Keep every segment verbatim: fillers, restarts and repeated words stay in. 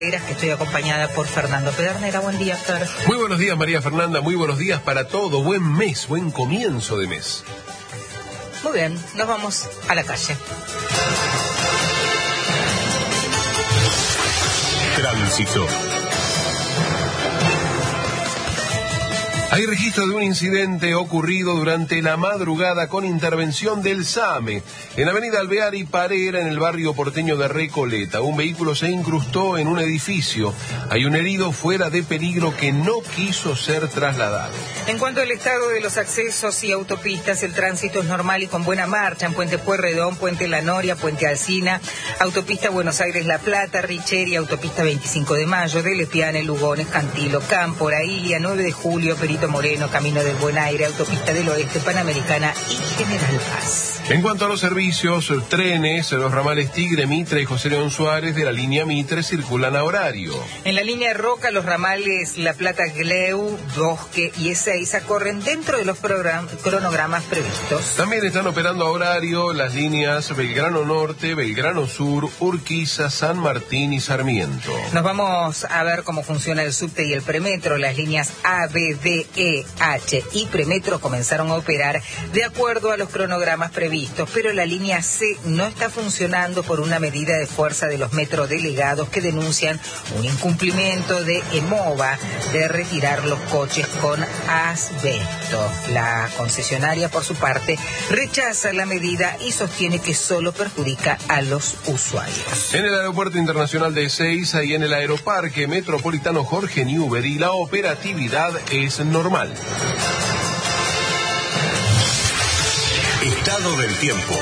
Que estoy acompañada por Fernando Pedernera. Buen día, Fer. Muy buenos días, María Fernanda. Muy buenos días para todo. Buen mes, buen comienzo de mes. Muy bien, nos vamos a la calle. Tránsito. Hay registro de un incidente ocurrido durante la madrugada con intervención del SAME en Avenida Alvear y Parera, en el barrio porteño de Recoleta. Un vehículo se incrustó en un edificio. Hay un herido fuera de peligro que no quiso ser trasladado. En cuanto al estado de los accesos y autopistas, el tránsito es normal y con buena marcha en Puente Pueyrredón, Puente La Noria, Puente Alsina, Autopista Buenos Aires-La Plata, Richeri, Autopista veinticinco de Mayo, de Lepiane, Lugones, Cantilo, Cámpora, Ilia, nueve de julio, Perito Moreno, Camino del Buen Aire, Autopista del Oeste, Panamericana y General Paz. En cuanto a los servicios, trenes, los ramales Tigre, Mitre y José León Suárez de la línea Mitre circulan a horario. En la línea Roca, los ramales La Plata, Gleu, Bosque y Ezeiza corren dentro de los cronogramas previstos. También están operando a horario las líneas Belgrano Norte, Belgrano Sur, Urquiza, San Martín y Sarmiento. Nos vamos a ver cómo funciona el subte y el premetro. Las líneas A, B, D, E, H y premetro comenzaron a operar de acuerdo a los cronogramas previstos, pero la línea C no está funcionando por una medida de fuerza de los metrodelegados que denuncian un incumplimiento de EMOVA de retirar los coches con asbesto. La concesionaria, por su parte, rechaza la medida y sostiene que solo perjudica a los usuarios. En el Aeropuerto Internacional de Ezeiza y en el Aeroparque Metropolitano Jorge Newbery, la operatividad es normal. Estado del tiempo.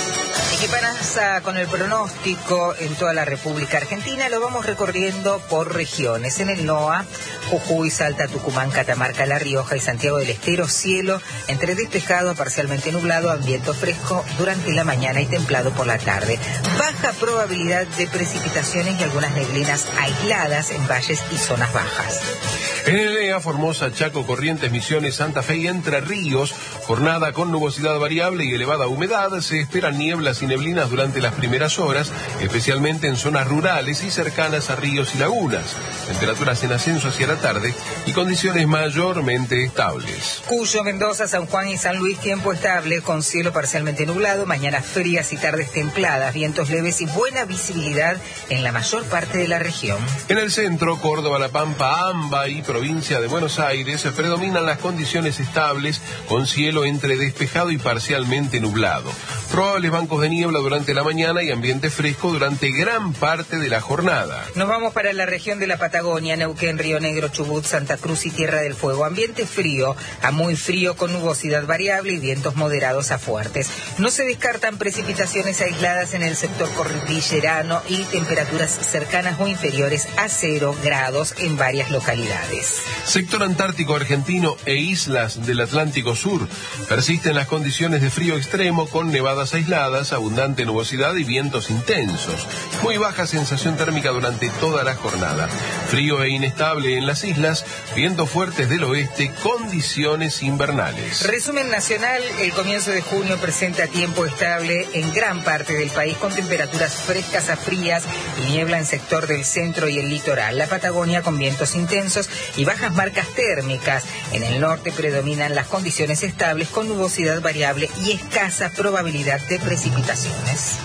¿Y qué pasa con el pronóstico en toda la República Argentina? Lo vamos recorriendo por regiones. En el NOA, Jujuy, Salta, Tucumán, Catamarca, La Rioja y Santiago del Estero, cielo entre despejado a parcialmente nublado, ambiente fresco durante la mañana y templado por la tarde. Baja probabilidad de precipitaciones y algunas neblinas aisladas en valles y zonas bajas. En el E A, Formosa, Chaco, Corrientes, Misiones, Santa Fe y Entre Ríos, jornada con nubosidad variable y elevada humedad. Se esperan nieblas y neblinas durante las primeras horas, especialmente en zonas rurales y cercanas a ríos y lagunas. Temperaturas en ascenso hacia la tarde y condiciones mayormente estables. Cuyo, Mendoza, San Juan y San Luis, tiempo estable con cielo parcialmente nublado, mañanas frías y tardes templadas, vientos leves y buena visibilidad en la mayor parte de la región. En el centro, Córdoba, La Pampa, Amba y provincia de Buenos Aires, predominan las condiciones estables con cielo entre despejado y parcialmente nublado. Probables bancos de niebla durante la mañana y ambiente fresco durante gran parte de la jornada. Nos vamos para la región de la Patagonia, Neuquén, Río Negro, Chubut, Santa Cruz y Tierra del Fuego. Ambiente frío a muy frío con nubosidad variable y vientos moderados a fuertes. No se descartan precipitaciones aisladas en el sector cordillerano y temperaturas cercanas o inferiores a cero grados en varias localidades. Sector antártico argentino e islas del Atlántico Sur. Persisten las condiciones de frío extremo con nevadas aisladas, abundante nubosidad y vientos intensos. Muy baja sensación térmica durante toda la jornada. Frío e inestable en las islas, vientos fuertes del oeste, condiciones invernales. Resumen nacional, el comienzo de junio presenta tiempo estable en gran parte del país con temperaturas frescas a frías y niebla en sector del centro y el litoral. La Patagonia con vientos intensos y bajas marcas térmicas. En el norte predominan las condiciones estables con nubosidad variable y escasa probabilidad de precipitaciones.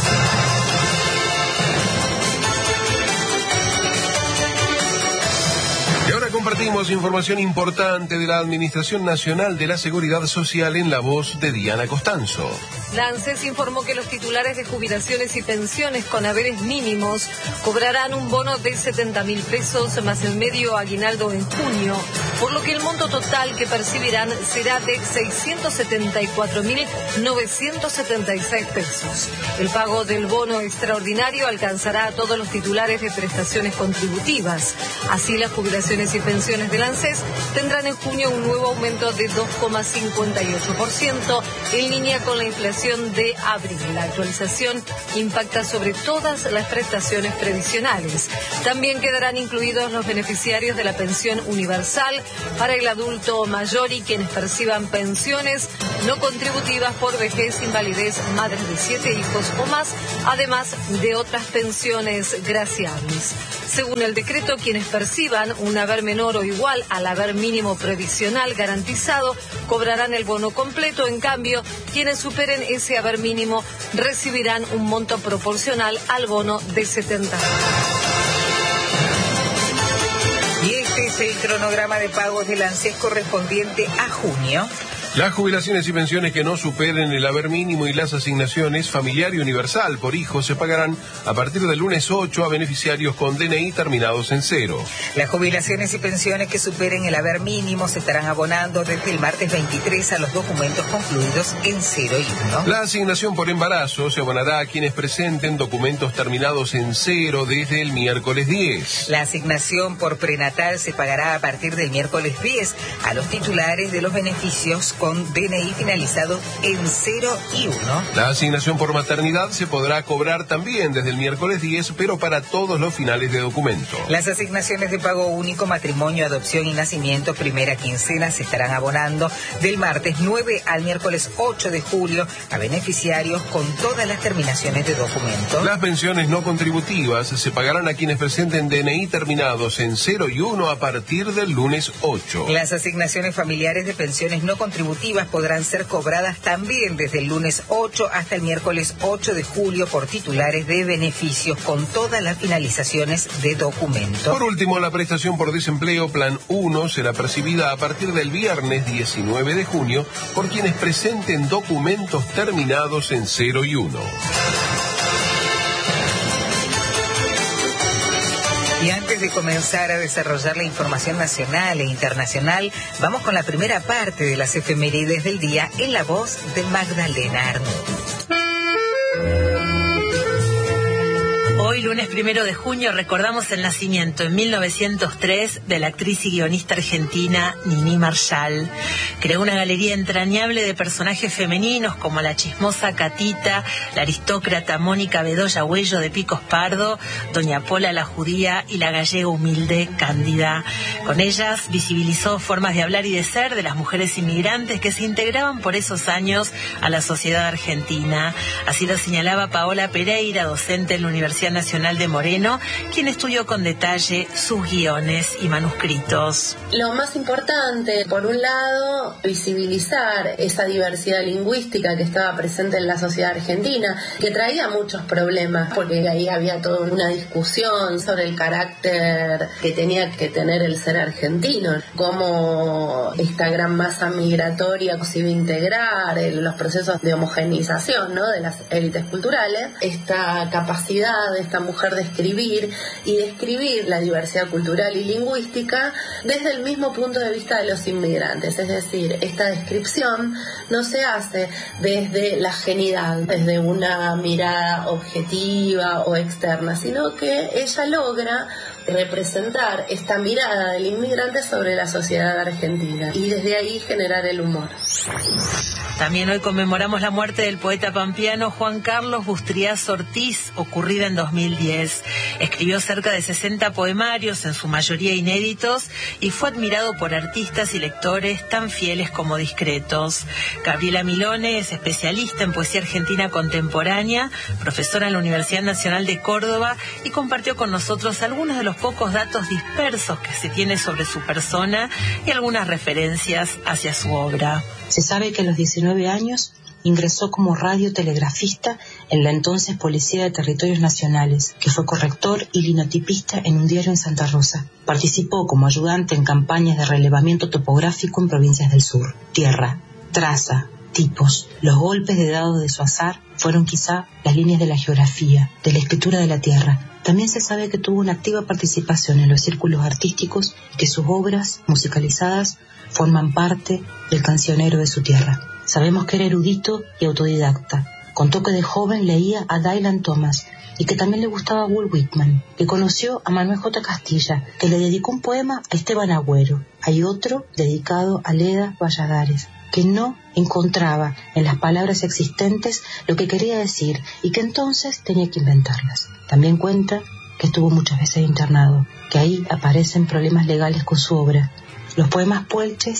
Y ahora compartimos información importante de la Administración Nacional de la Seguridad Social en la voz de Diana Costanzo. La ANSES informó que los titulares de jubilaciones y pensiones con haberes mínimos cobrarán un bono de setenta mil pesos más el medio aguinaldo en junio, por lo que el monto total que percibirán será de seiscientos setenta y cuatro mil novecientos setenta y seis pesos. El pago del bono extraordinario alcanzará a todos los titulares de prestaciones contributivas. Así, las jubilaciones y pensiones del ANSES tendrán en junio un nuevo aumento de dos coma cincuenta y ocho por ciento en línea con la inflación de abril. La actualización impacta sobre todas las prestaciones previsionales. También quedarán incluidos los beneficiarios de la pensión universal para el adulto mayor y quienes perciban pensiones no contributivas por vejez, invalidez, madres de siete hijos o más, además de otras pensiones graciables. Según el decreto, quienes perciban un haber menor o igual al haber mínimo previsional garantizado cobrarán el bono completo. En cambio, quienes superen ese haber mínimo recibirán un monto proporcional al bono de setenta. Y este es el cronograma de pagos del ANSES correspondiente a junio. Las jubilaciones y pensiones que no superen el haber mínimo y las asignaciones familiar y universal por hijo se pagarán a partir del lunes ocho a beneficiarios con D N I terminados en cero. Las jubilaciones y pensiones que superen el haber mínimo se estarán abonando desde el martes veintitrés a los documentos concluidos en cero y uno. La asignación por embarazo se abonará a quienes presenten documentos terminados en cero desde el miércoles diez. La asignación por prenatal se pagará a partir del miércoles diez a los titulares de los beneficios con con D N I finalizado en cero y uno. La asignación por maternidad se podrá cobrar también desde el miércoles diez, pero para todos los finales de documento. Las asignaciones de pago único, matrimonio, adopción y nacimiento, primera quincena, se estarán abonando del martes nueve al miércoles ocho de julio a beneficiarios con todas las terminaciones de documento. Las pensiones no contributivas se pagarán a quienes presenten D N I terminados en cero y uno a partir del lunes ocho. Las asignaciones familiares de pensiones no contributivas podrán ser cobradas también desde el lunes ocho hasta el miércoles ocho de julio por titulares de beneficios con todas las finalizaciones de documento. Por último, la prestación por desempleo Plan uno será percibida a partir del viernes diecinueve de junio por quienes presenten documentos terminados en cero y uno. Y antes de comenzar a desarrollar la información nacional e internacional, vamos con la primera parte de las efemérides del día en la voz de Magdalena Arnús. Hoy, lunes primero de junio, recordamos el nacimiento en mil novecientos tres de la actriz y guionista argentina Niní Marshall. Creó una galería entrañable de personajes femeninos como la chismosa Catita, la aristócrata Mónica Bedoya Huello de Picos Pardo, Doña Pola la judía y la gallega humilde Cándida. Con ellas visibilizó formas de hablar y de ser de las mujeres inmigrantes que se integraban por esos años a la sociedad argentina. Así lo señalaba Paola Pereira, docente en la Universidad Nacional de Moreno, quien estudió con detalle sus guiones y manuscritos. Lo más importante, por un lado, visibilizar esa diversidad lingüística que estaba presente en la sociedad argentina, que traía muchos problemas, porque ahí había toda una discusión sobre el carácter que tenía que tener el ser argentino, cómo esta gran masa migratoria se iba a integrar en los procesos de homogeneización, ¿no?, de las élites culturales, esta capacidad de esta mujer de escribir y describir la diversidad cultural y lingüística desde el mismo punto de vista de los inmigrantes. Es decir, esta descripción no se hace desde la ajenidad, desde una mirada objetiva o externa, sino que ella logra representar esta mirada del inmigrante sobre la sociedad argentina y desde ahí generar el humor. También hoy conmemoramos la muerte del poeta pampeano Juan Carlos Bustriaz Ortiz, ocurrida en dos mil diez. Escribió cerca de sesenta poemarios, en su mayoría inéditos, y fue admirado por artistas y lectores tan fieles como discretos. Gabriela Milone es especialista en poesía argentina contemporánea, profesora en la Universidad Nacional de Córdoba, y compartió con nosotros algunos de los pocos datos dispersos que se tiene sobre su persona y algunas referencias hacia su obra. Se sabe que a los diecinueve años ingresó como radiotelegrafista en la entonces Policía de Territorios Nacionales, que fue corrector y linotipista en un diario en Santa Rosa. Participó como ayudante en campañas de relevamiento topográfico en provincias del sur. Tierra, traza, tipos, los golpes de dados de su azar fueron quizá las líneas de la geografía, de la escritura de la tierra. También se sabe que tuvo una activa participación en los círculos artísticos y que sus obras musicalizadas forman parte del cancionero de su tierra. Sabemos que era erudito y autodidacta. Contó que de joven leía a Dylan Thomas y que también le gustaba Walt Whitman, que conoció a Manuel J. Castilla, que le dedicó un poema a Esteban Agüero. Hay otro dedicado a Leda Valladares, que no encontraba en las palabras existentes lo que quería decir y que entonces tenía que inventarlas. También cuenta que estuvo muchas veces internado, que ahí aparecen problemas legales con su obra. Los poemas puelches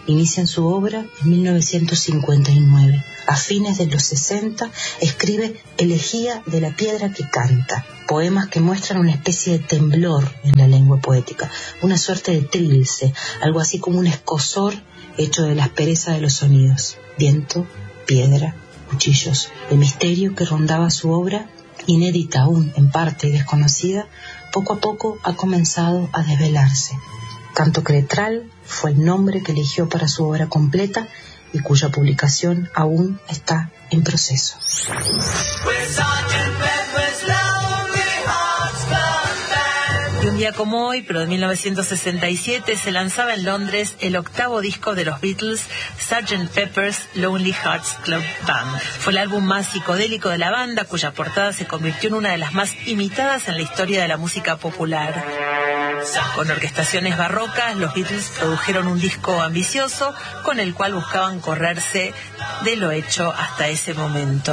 Inician su obra en mil novecientos cincuenta y nueve. A fines de los sesenta escribe Elegía de la piedra que canta, poemas que muestran una especie de temblor en la lengua poética, una suerte de trilce, algo así como un escozor hecho de la aspereza de los sonidos. Viento, piedra, cuchillos. El misterio que rondaba su obra, inédita aún en parte y desconocida, poco a poco ha comenzado a desvelarse. Canto Cretral fue el nombre que eligió para su obra completa y cuya publicación aún está en proceso. Y un día como hoy, pero de mil novecientos sesenta y siete, se lanzaba en Londres el octavo disco de los Beatles, sergeant Pepper's Lonely Hearts Club Band. Fue el álbum más psicodélico de la banda, cuya portada se convirtió en una de las más imitadas en la historia de la música popular. Con orquestaciones barrocas, los Beatles produjeron un disco ambicioso con el cual buscaban correrse de lo hecho hasta ese momento.